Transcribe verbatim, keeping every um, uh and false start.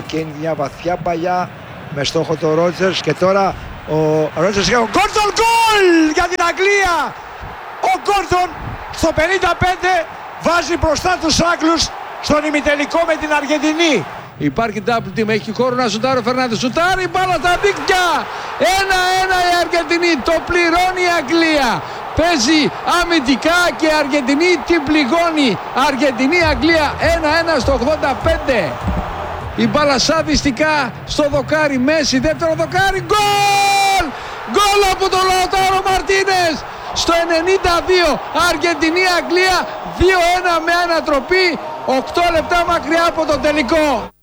Κέιν μια βαθιά παλιά με στόχο το Ρότζερς και τώρα ο Ρότζερς και ο Γκόρντον γκολ για την Αγγλία! Ο Γκόρντον στο πενήντα πέντε βάζει μπροστά τους Άγγλους στον ημιτελικό με την Αργεντινή. Υπάρχει double team, έχει χώρο να σουτάρει ο Φερνάνδες, σουτάρει, μπάλα στα δίκτυα! ένα ένα η Αργεντινή, το πληρώνει η Αγγλία. Παίζει αμυντικά και η Αργεντινή την πληγώνει. Αργεντινή-Αγγλία ένα ένα στο ογδόντα πέντε. Η μπάλα σαδιστικά στο δοκάρι, Μέση, δεύτερο δοκάρι, γκολ! Γκολ από τον Λαουτάρο Μαρτίνες! Στο ενενήντα δύο, Αργεντινή-Αγγλία δύο ένα με ανατροπή, οκτώ λεπτά μακριά από τον τελικό.